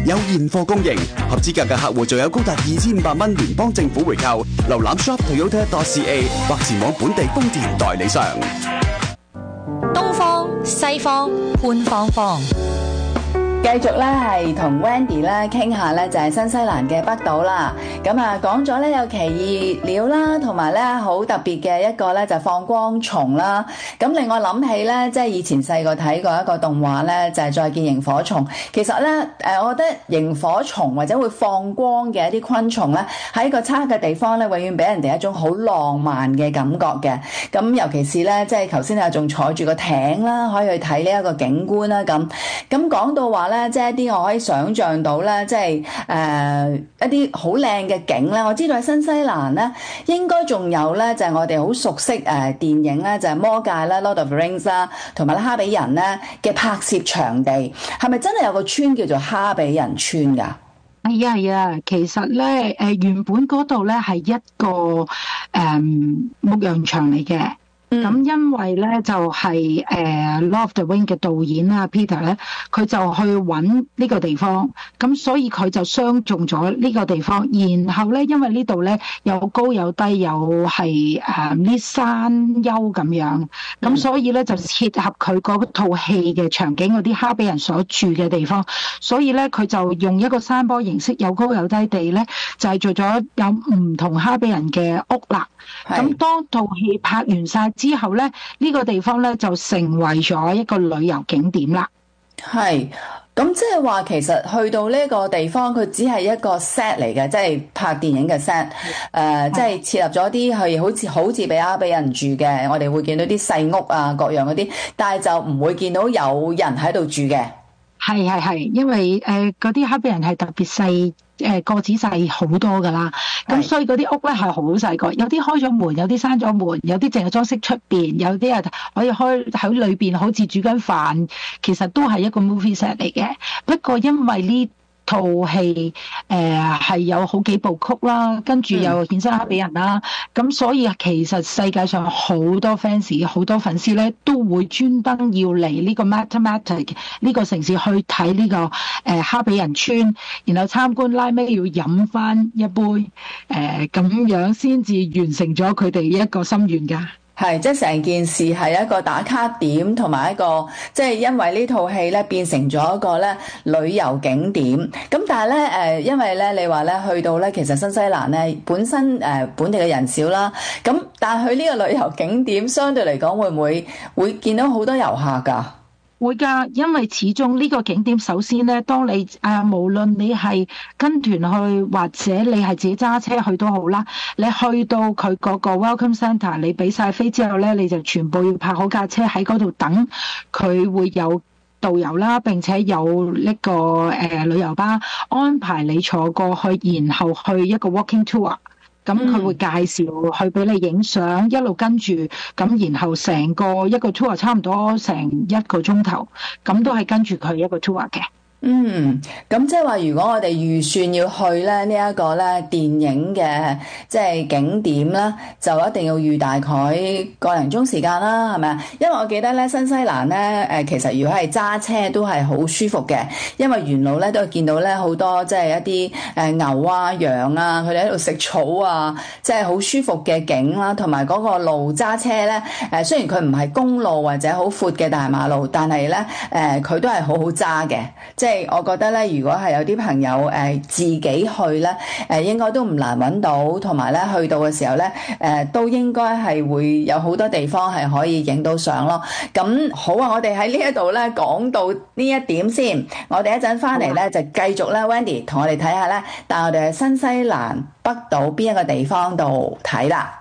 有現貨供應，合資格嘅客戶仲有高達2500蚊聯邦政府回扣。瀏覽 shop.toyota.ca 或前往本地豐田代理商。 東方西方潘芳芳。 繼續咧係同 Wendy 咧傾下咧就係新西蘭嘅北島啦，咁啊講咗咧有奇異鳥啦，同埋咧好特別嘅一個咧就放光蟲啦，咁令我諗起咧即係以前細個睇過一個動畫咧就係再見螢火蟲。其實咧我覺得螢火蟲或者會放光嘅一啲昆蟲咧喺個差嘅地方咧永遠俾人哋一種好浪漫嘅感覺嘅，咁尤其是咧即係頭先啊仲坐住個艇啦，可以去睇呢一個景觀啦，咁講到話咧，即係一啲我可以想像到咧，即係一啲好靚嘅景咧。我知道喺新西蘭咧，應該仲有咧，就係我哋好熟悉電影咧，就係魔戒啦、Lord of the Rings 啦，同埋哈比人咧嘅拍攝場地，係咪真係有個村叫做哈比人村㗎？ 係啊，其實咧原本嗰度咧係一個牧羊場嚟嘅。咁因為咧就係Lord of the Ring 嘅導演啦 Peter 咧，佢就去揾呢個地方，咁所以佢就相中咗呢個地方。然後咧，因為呢度咧有高有低，有係啲山丘咁樣，咁所以咧就切合佢嗰套戲嘅場景，嗰啲哈比人所住嘅地方。所以咧佢就用一個山坡形式，有高有低地咧，就係做咗有唔同哈比人嘅屋啦。咁當套戲拍完晒之後咧，呢個地方咧就成為咗一個旅遊景點啦。 係，咁即係話其實去到呢個地方，佢只係一個 set 嚟嘅，即係拍電影嘅 set。即係設立咗啲係好似俾哈比人住嘅，我哋會見到啲細屋啊，各樣嗰啲，但係就唔會見到有人喺度住嘅。 係，因為嗰啲哈比人係特別細。個子細好多噶啦，咁所以嗰啲屋咧係好細個，有啲開咗門，有啲閂咗門，有啲淨係裝飾出邊，有啲啊可以開喺裏邊，好似煮緊飯，其實都係一個 movie set 嚟嘅。不過因為呢套戲係有好幾部曲啦，跟住又衍生哈比人啦，咁所以其實世界上好多 fans 好多粉絲咧都會專登要嚟呢個 Matamatic 呢個城市去睇呢個哈比人村，然後參觀，拉尾要飲翻一杯咁樣先至完成咗佢哋一個心願㗎。 係，即係成件事係一個打卡點，同埋一個即係因為呢套戲咧變成咗一個咧旅遊景點。咁但係咧因為咧你話咧去到咧其實新西蘭咧本身本地嘅人少啦，咁但係去呢個旅遊景點相對嚟講會見到好多遊客㗎？ 會㗎，因為始終呢個景點首先咧，當你無論你係跟團去或者你係自己揸車去都好啦，你去到佢嗰個 Welcome Centre， 你俾晒飛之後咧，你就全部要泊好架車喺嗰度等，佢會有導遊啦，並且有呢個旅遊巴安排你坐過去，然後去一個 walking tour。咁佢會介紹去俾你影相，一路跟住，咁然後成個一個 tour 差唔多成1個鐘頭，咁都係跟住佢一個 tour 嘅。 咁即係話如果我哋預算要去咧呢一個咧電影嘅即係景點啦，就一定要預大概個零鐘時間啦，係咪啊？因為我記得咧新西蘭咧其實如果係揸車都係好舒服嘅，因為沿路咧都會見到咧好多即係一啲牛啊羊啊，佢哋喺度食草啊，即係好舒服嘅景啦，同埋嗰個路揸車咧雖然佢唔係公路或者好闊嘅大馬路，但係咧佢都係好好揸嘅。即係我覺得咧，如果係有啲朋友自己去咧，應該都唔難揾到，同埋咧去到嘅時候咧，都應該係會有好多地方係可以影到相咯。咁好啊，我哋喺呢一度咧講到呢一點先，我哋一陣翻嚟咧就繼續咧 Wendy 同我哋睇下咧，但係我哋係新西蘭北島邊一個地方度睇啦。